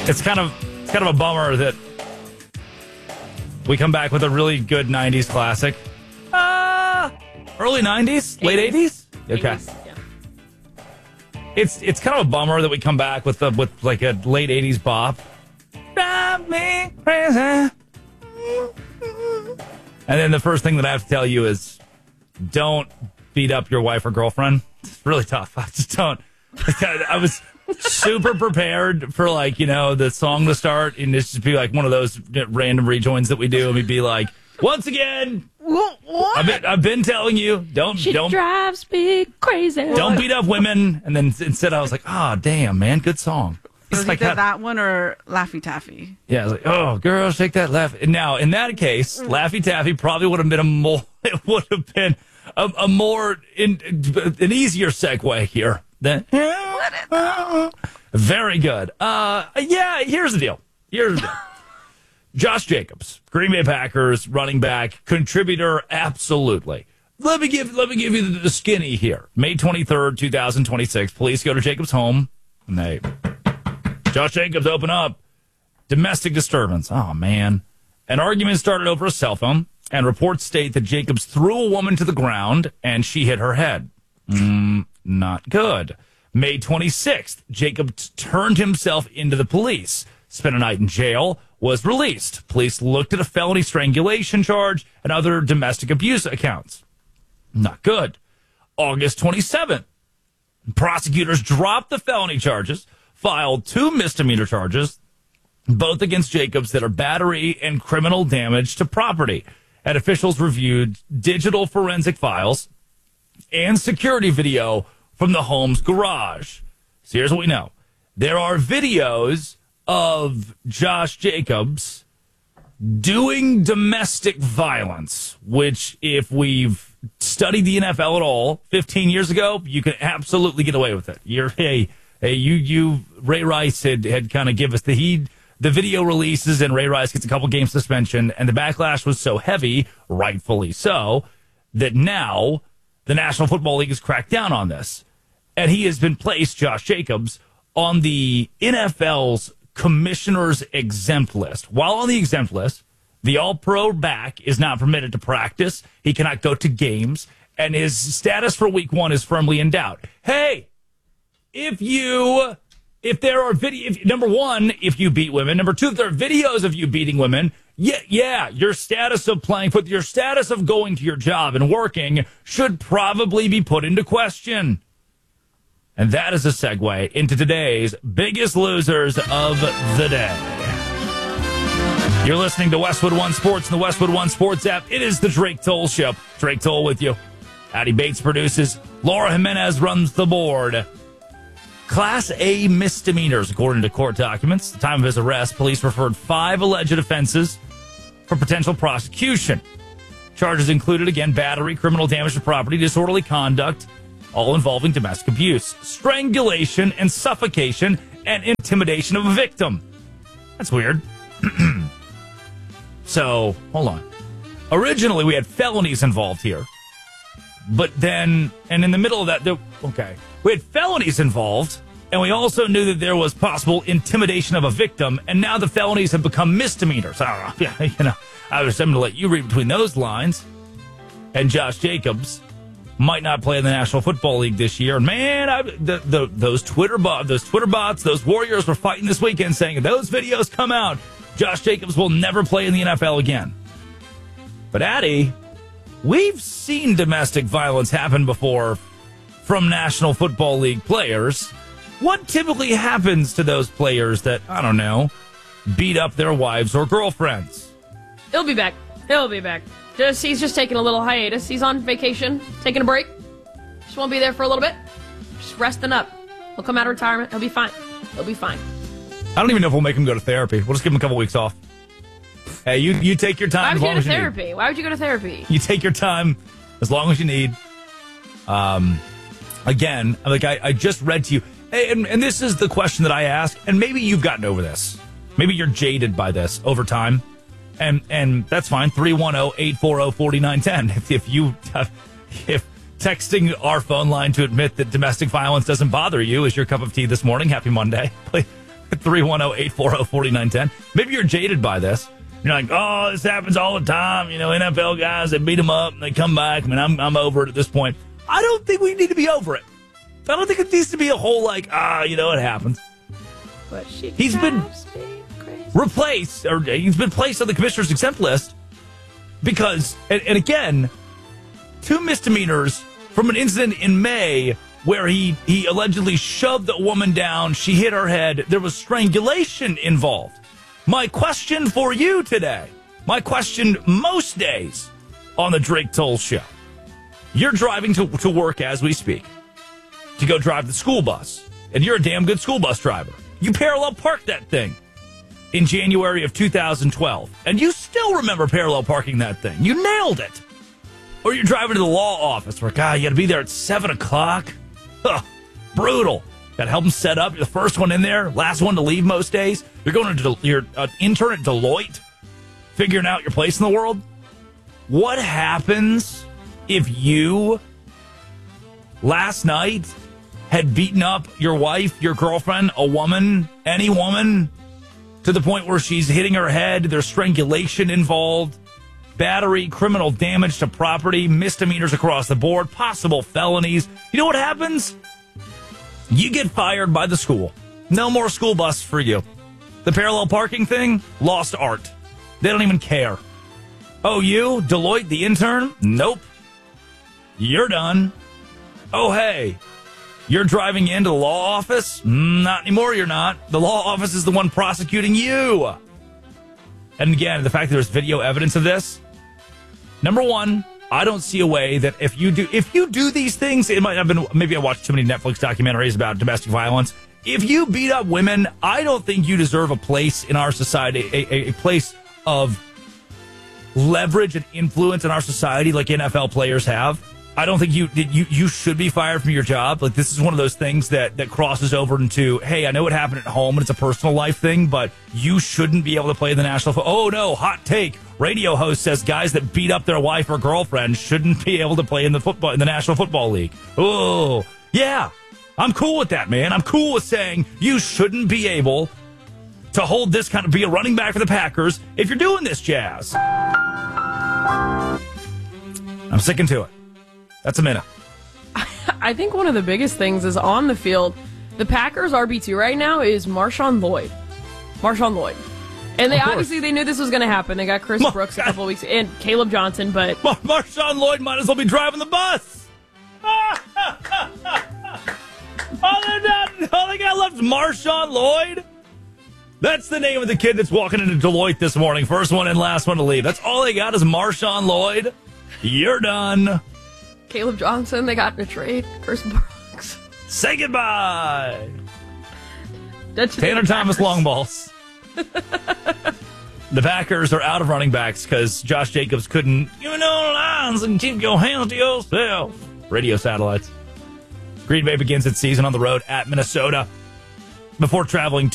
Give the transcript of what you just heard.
It's kind of a bummer that we come back with a really good 90s classic. Early 90s? Late 80s? Okay. 80s, yeah. It's kind of a bummer that we come back with like a late 80s bop. Drive me crazy. And then the first thing that I have to tell you is don't beat up your wife or girlfriend. It's really tough. I just don't. I was super prepared for the song to start and it's just be like one of those random rejoins that we do and we'd be like, once again, what? I've been telling you, don't drives me crazy. Don't beat up women. And then instead I was like, damn, man, good song. It's like that one or Laffy Taffy. Yeah, I was like, oh, girl, shake that laugh. And now, in that case, Laffy Taffy probably would have been an easier segue here. Very good. Here's the deal. Josh Jacobs, Green Bay Packers running back, contributor, absolutely. Let me give you the skinny here. May 23rd, 2026. Police go to Jacobs' home, and Josh Jacobs open up. Domestic disturbance. Oh, man. An argument started over a cell phone, and reports state that Jacobs threw a woman to the ground, and she hit her head. Not good. May 26th, Jacobs turned himself into the police, spent a night in jail, was released. Police looked at a felony strangulation charge and other domestic abuse accounts. Not good. August 27th, prosecutors dropped the felony charges, filed 2 misdemeanor charges, both against Jacobs that are battery and criminal damage to property. And officials reviewed digital forensic files and security video from the home's garage. So here's what we know. There are videos of Josh Jacobs doing domestic violence, which if we've studied the NFL at all 15 years ago, you can absolutely get away with it. Ray Rice had kind of give us the video releases and Ray Rice gets a couple game suspension and the backlash was so heavy, rightfully so, that now the National Football League has cracked down on this. And he has been placed, Josh Jacobs, on the NFL's commissioner's exempt list. While on the exempt list, the all-pro back is not permitted to practice. He cannot go to games. And his status for week 1 is firmly in doubt. Hey, if there are number 1, if you beat women. Number 2, if there are videos of you beating women, your status of playing football, your status of going to your job and working should probably be put into question. And that is a segue into today's biggest losers of the day. You're listening to Westwood One Sports and the Westwood One Sports app. It is the Drake Toll Show. Drake Toll with you. Addie Bates produces. Laura Jimenez runs the board. Class A misdemeanors, according to court documents. At the time of his arrest, police referred 5 alleged offenses for potential prosecution. Charges included, again, battery, criminal damage to property, disorderly conduct, all involving domestic abuse, strangulation and suffocation, and intimidation of a victim. That's weird. So, hold on. Originally, we had felonies involved here. But then, and in the middle of that, we had felonies involved, and we also knew that there was possible intimidation of a victim, and now the felonies have become misdemeanors. I don't know. Yeah, I was going to let you read between those lines. And Josh Jacobs might not play in the National Football League this year. And man, those Twitter bots, those Warriors were fighting this weekend saying if those videos come out, Josh Jacobs will never play in the NFL again. But Addie, we've seen domestic violence happen before from National Football League players. What typically happens to those players that, I don't know, beat up their wives or girlfriends? He'll be back. He's just taking a little hiatus. He's on vacation, taking a break. Just won't be there for a little bit. Just resting up. He'll come out of retirement. He'll be fine. I don't even know if we'll make him go to therapy. We'll just give him a couple weeks off. Hey, you take your time. Why would you go to therapy? Why would you go to therapy? You take your time as long as you need. Again, I just read to you, and this is the question that I ask, and maybe you've gotten over this. Maybe you're jaded by this over time. And that's fine. 310-840-4910. If texting our phone line to admit that domestic violence doesn't bother you is your cup of tea this morning, happy Monday. 310-840-4910. Maybe you're jaded by this. You're like, oh, this happens all the time. You know, NFL guys, they beat them up and they come back. I mean, I'm over it at this point. I don't think we need to be over it. I don't think it needs to be a whole you know, it happens. But he's been replaced, or he's been placed on the commissioner's exempt list because, and again, 2 misdemeanors from an incident in May where he allegedly shoved a woman down. She hit her head. There was strangulation involved. My question for you today, my question most days on the Drake Toll Show. You're driving to work as we speak to go drive the school bus, and you're a damn good school bus driver. You parallel parked that thing in January of 2012, and you still remember parallel parking that thing. You nailed it. Or you're driving to the law office where, God, you got to be there at 7 o'clock. Huh, brutal. Got to help them set up. You're the first one in there, last one to leave most days. You're going to your intern at Deloitte, figuring out your place in the world. What happens if you last night had beaten up your wife, your girlfriend, a woman, any woman, to the point where she's hitting her head, there's strangulation involved, battery, criminal damage to property, misdemeanors across the board, possible felonies. You know what happens? You get fired by the school. No more school bus for you. The parallel parking thing, lost art. They don't even care. Oh, you, Deloitte, the intern? Nope. You're done. Oh, hey, you're driving into the law office? Not anymore, you're not. The law office is the one prosecuting you. And again, the fact that there's video evidence of this, number one, I don't see a way that if you do these things, it might have been, maybe I watched too many Netflix documentaries about domestic violence. If you beat up women, I don't think you deserve a place in our society, a place of leverage and influence in our society like NFL players have. I don't think you should be fired from your job. Like, this is one of those things that crosses over into, hey, I know what happened at home and it's a personal life thing, but you shouldn't be able to play in the national football. Oh, no, hot take. Radio host says guys that beat up their wife or girlfriend shouldn't be able to play in the National Football League. Oh, yeah, I'm cool with that, man. I'm cool with saying you shouldn't be able to hold this kind of, be a running back for the Packers if you're doing this jazz. I'm sticking to it. That's a minute. I think one of the biggest things is on the field. The Packers' RB2 right now is Marshawn Lloyd. And they obviously they knew this was going to happen. They got Chris Brooks a couple weeks and Caleb Johnson, but Marshawn Lloyd might as well be driving the bus. All they got left is Marshawn Lloyd. That's the name of the kid that's walking into Deloitte this morning. First one in, last one to leave. That's all they got is Marshawn Lloyd. You're done. Caleb Johnson, they got in a trade. Chris Brooks. Say goodbye. Tanner Thomas long balls. The Packers are out of running backs because Josh Jacobs couldn't, lines and keep your hands to yourself. Radio satellites. Green Bay begins its season on the road at Minnesota before traveling